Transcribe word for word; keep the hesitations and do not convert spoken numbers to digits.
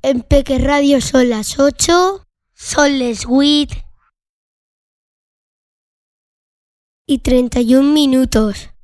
En Peque Radio son las ocho, son les huit y treinta y un minutos.